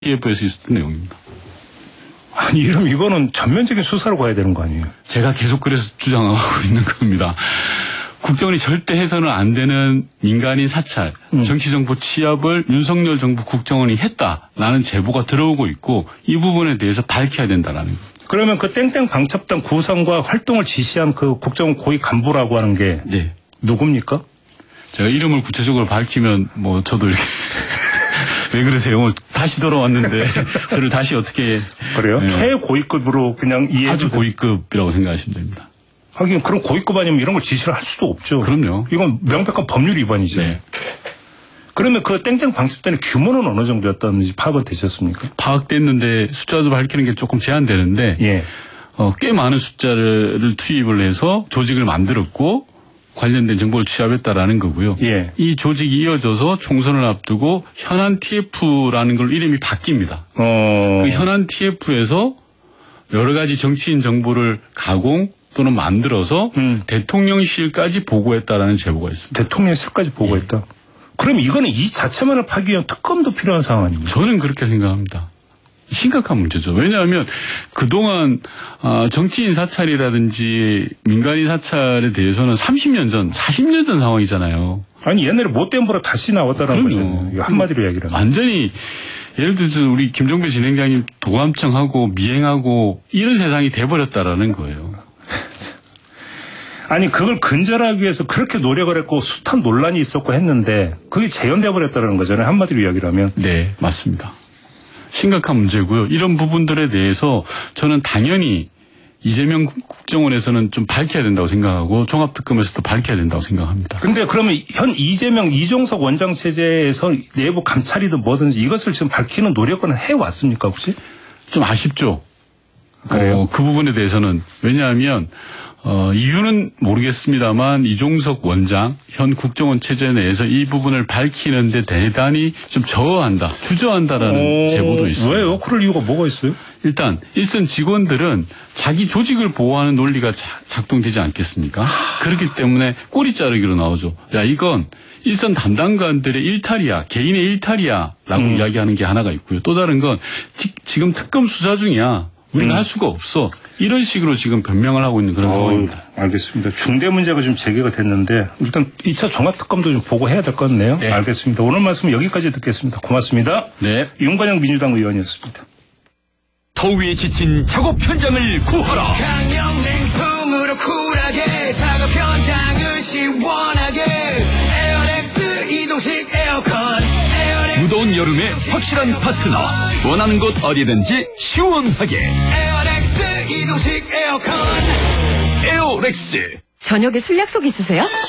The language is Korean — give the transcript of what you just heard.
TF에서 있었던 내용입니다. 아니, 이거는 전면적인 수사로 가야 되는 거 아니에요? 제가 계속 그래서 주장하고 있는 겁니다. 국정원이 절대 해서는 안 되는 민간인 사찰, 정치정보 취합을 윤석열 정부 국정원이 했다라는 제보가 들어오고 있고 이 부분에 대해서 밝혀야 된다라는 거예요. 그러면 그 땡땡 방첩단 구성과 활동을 지시한 그 국정원 고위 간부라고 하는 게 네. 누굽니까? 제가 이름을 구체적으로 밝히면 뭐 저도 이렇게 왜 그러세요? 다시 돌아왔는데 저를 다시 어떻게 그래요? 네. 최고위급으로 그냥 아주 고위급이라고 생각하시면 됩니다. 하긴 그런 고위급 아니면 이런 걸 지시를 할 수도 없죠. 그럼요. 이건 명백한 법률 위반이죠. 네. 그러면 그 땡땡 방첩단의 규모는 어느 정도였다는지 파악은 되셨습니까? 파악됐는데 숫자도 밝히는 게 조금 제한되는데 예. 꽤 많은 숫자를 투입을 해서 조직을 만들었고 관련된 정보를 취합했다라는 거고요. 예. 이 조직이 이어져서 총선을 앞두고 현안 TF라는 걸로 이름이 바뀝니다. 그 현안 TF에서 여러 가지 정치인 정보를 가공 또는 만들어서 대통령실까지 보고했다라는 제보가 있습니다. 대통령실까지 보고했다. 예. 그럼 이거는 이 자체만을 파기 위한 특검도 필요한 상황 아닙니까? 저는 그렇게 생각합니다. 심각한 문제죠. 왜냐하면 그동안 정치인 사찰이라든지 민간인 사찰에 대해서는 30년 전, 40년 전 상황이잖아요. 아니 옛날에 못된 보로 다시 나왔다는 거죠. 한마디로 이야기를 하면. 완전히 예를 들어서 우리 김종배 진행장님 도감청하고 미행하고 이런 세상이 돼버렸다라는 거예요. 아니 그걸 근절하기 위해서 그렇게 노력을 했고 숱한 논란이 있었고 했는데 그게 재현돼 버렸다는 거잖아요. 한마디로 이야기를 하면. 네, 맞습니다. 심각한 문제고요. 이런 부분들에 대해서 저는 당연히 이재명 국정원에서는 좀 밝혀야 된다고 생각하고 종합특검에서도 밝혀야 된다고 생각합니다. 근데 그러면 현 이재명, 이종석 원장 체제에서 내부 감찰이든 뭐든지 이것을 지금 밝히는 노력은 해왔습니까 혹시? 좀 아쉽죠. 그래요? 그 부분에 대해서는 왜냐하면 이유는 모르겠습니다만 이종석 원장 현 국정원 체제 내에서 이 부분을 밝히는데 대단히 좀 주저한다라는 제보도 있습니다. 왜요? 그럴 이유가 뭐가 있어요? 일단 일선 직원들은 자기 조직을 보호하는 논리가 작동되지 않겠습니까? 그렇기 때문에 꼬리 자르기로 나오죠. 야 이건 일선 담당관들의 일탈이야. 개인의 일탈이야. 라고 이야기하는 게 하나가 있고요. 또 다른 건 지금 특검 수사 중이야. 우리가 할 수가 없어. 이런 식으로 지금 변명을 하고 있는 그런 상황입니다. 알겠습니다. 중대 문제가 좀 제기가 됐는데 일단 2차 종합특검도 좀 보고해야 될 것 같네요. 네. 알겠습니다. 오늘 말씀 여기까지 듣겠습니다. 고맙습니다. 네. 윤관영 민주당 의원이었습니다. 더위에 지친 작업 현장을 구하라. 강력냉풍으로 쿨하게 작업 현장을 시원하게 에어렉스 이동식 에어컨 무더운 여름에 확실한 파트너 원하는 곳 어디든지 시원하게 에어렉스 이동식 에어컨 에어렉스. 저녁에 술 약속 있으세요?